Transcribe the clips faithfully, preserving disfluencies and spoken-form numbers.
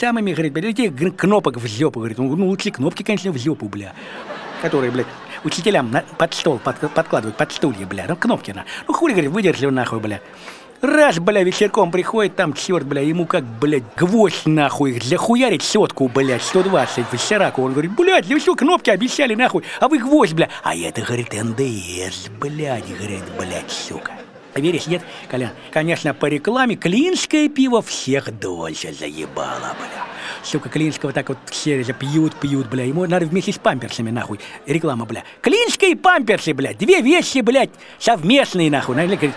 самыми, говорит, блядь, этих кнопок в жопу, говорит. Ну, лучше кнопки, конечно, в жопу, бля. Которые, блядь, учителям на, под стол под, подкладывают, под стулья, бля. Ну, кнопки, на. Ну, хули, говорит, выдержали нахуй, бля. Раз, бля, вечерком приходит, там, черт, бля, ему как, блядь, гвоздь, нахуй, захуярить сотку, блядь, сто двадцать в шараку. Он говорит, блядь, вы что, кнопки обещали, нахуй, а вы гвоздь, бля. А это, говорит, эн дэ эс, блядь, говорит, блядь, сука. Веришь, нет, Колян? Конечно, по рекламе клинское пиво всех дольше заебало, бля. Сука, клинского так вот все пьют, пьют, бля. Ему надо вместе с памперсами, нахуй, реклама, бля. Клинское и памперсы, бля, две вещи, блядь, совместные, нахуй.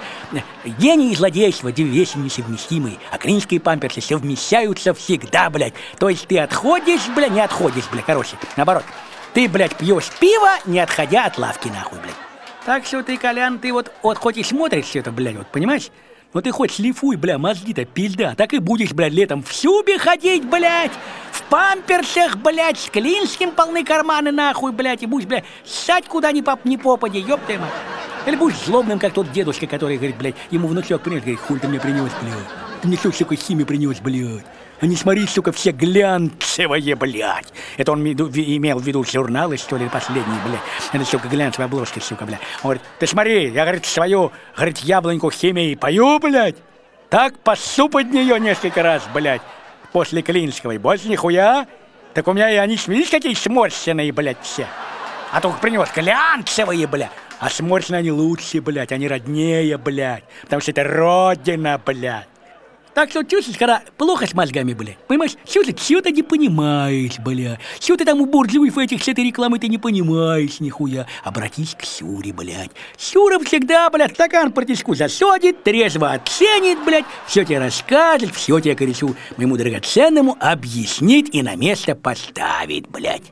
Гений и злодейство, две вещи несовместимые. А клинские и памперсы совмещаются всегда, блядь. То есть ты отходишь, бля, не отходишь, бля, короче, наоборот. Ты, блядь, пьешь пиво, не отходя от лавки, нахуй, блядь. Так что ты, Колян, ты вот, вот хоть и смотришь все это, блядь, вот, понимаешь? Но ты хоть шлифуй, бля, мозги-то пизда. Так и будешь, блядь, летом в сюбе ходить, блядь, в памперсах, блядь, с клинским полны карманы, нахуй, блядь, и будешь, блядь, ссать куда ни, поп, ни попади, ёб твою мать. Или будешь злобным, как тот дедушка, который, говорит, блядь, ему внучок принес, говорит, хуй ты мне принес, блядь. Ты мне что, сука, химию принес, блядь. А не смотри, сука, все глянцевые, блядь. Это он имел в виду журналы, что ли, последние, блядь. Это, сука, глянцевые обложки, сука, блядь. Он говорит, ты смотри, я, говорит, свою, говорит, яблоньку химии пою, блядь. Так пасу под нее несколько раз, блядь, после клинского. И больше нихуя. Так у меня и они, видишь, какие сморщенные, блядь, все. А только принес глянцевые, блядь. А сморщенные они лучше, блядь, они роднее, блядь. Потому что это родина, блядь. Так что чувствуешь, когда плохо с мозгами, бля, понимаешь, что ты что-то не понимаешь, бля, что ты там у буржуев этих с этой рекламы ты не понимаешь нихуя. Обратись к Сюре, блядь. Сюра всегда, блядь, стакан протишку засадит, трезво оценит, блядь, все тебе расскажет, все тебе, короче, моему драгоценному объяснит и на место поставит, блядь.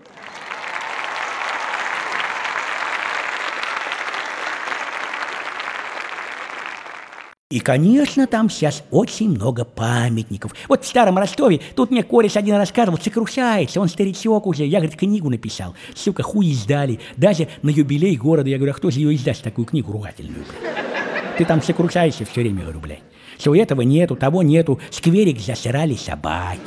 И, конечно, там сейчас очень много памятников. Вот в Старом Ростове, тут мне кореш один рассказывал, сокрушается, он старичок уже, я, говорит, книгу написал. Сука, хуй издали, даже на юбилей города. Я говорю, а кто же ее издаст, такую книгу ругательную, блядь? Ты там сокрушаешься все время, говорю, блядь. Все этого нету, того нету, скверик засирали собаки.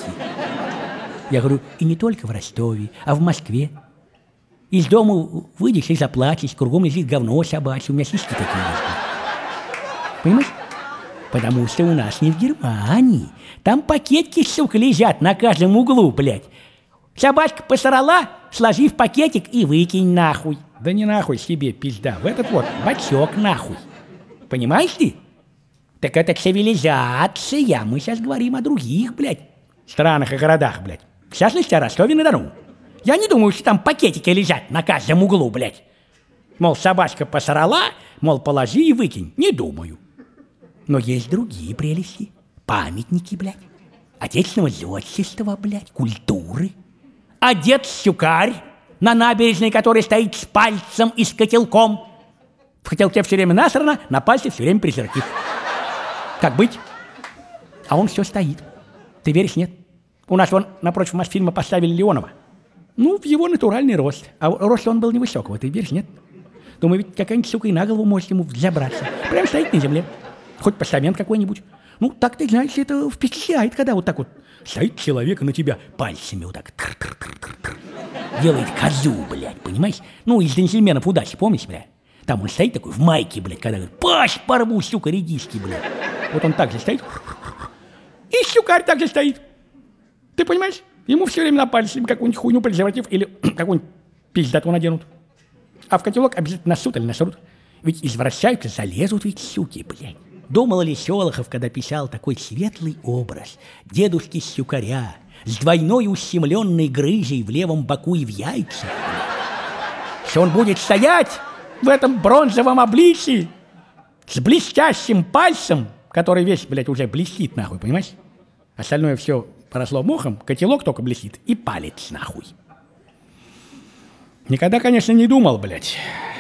Я говорю, и не только в Ростове, а в Москве. Из дома выйдешь и заплачешь, кругом лежит говно собачье, у меня сиськи такие есть. Понимаешь? Потому что у нас не в Германии. Там пакетики, сука, лежат на каждом углу, блядь. Собачка посрала, сложи в пакетик и выкинь нахуй. Да не нахуй себе, пизда, в этот вот бачок нахуй. Понимаешь ты? Так это цивилизация. Мы сейчас говорим о других, блядь, странах и городах, блядь. В частности, о Ростове-на-Дону. Я не думаю, что там пакетики лежат на каждом углу, блядь. Мол, собачка посрала, мол, положи и выкинь. Не думаю. Но есть другие прелести. Памятники, блядь. Отечественного зодчества, блядь. Культуры. А дед-сюкарь на набережной, который стоит с пальцем и с котелком. В котелке все время насрано, на пальце все время презерватив. Как быть? А он все стоит. Ты веришь, нет? У нас вон напротив Мосфильма поставили Леонова. Ну, в его натуральный рост. А рост он был невысокого, ты веришь, нет? Думаю, ведь какая-нибудь сука и на голову может ему забраться. Прям стоит на земле. Хоть постамент какой-нибудь. Ну, так ты знаешь, это впечатляет, когда вот так вот стоит человек на тебя пальцами вот так. Тр-тр-тр-тр-тр. Делает козу, блядь, понимаешь? Ну, из джентльменов удачи, помнишь, блядь? Там он стоит такой в майке, блядь, когда говорит, пасть порву, сука, редиски, блядь. Вот он так же стоит. И щукарь так же стоит. Ты понимаешь? Ему все время на пальце какую-нибудь хуйню презерватив или какую-нибудь пиздату наденут. А в котелок обязательно насут или насрут. Ведь извращаются, залезут ведь суки, блядь. Думал ли Селохов, когда писал такой светлый образ дедушки-сюкаря с двойной ущемленной грыжей в левом боку и в яйцах, что он будет стоять в этом бронзовом обличии с блестящим пальцем, который весь, блядь, уже блестит, нахуй, понимаешь? Остальное все поросло мохом, котелок только блестит и палец, нахуй. Никогда, конечно, не думал, блядь,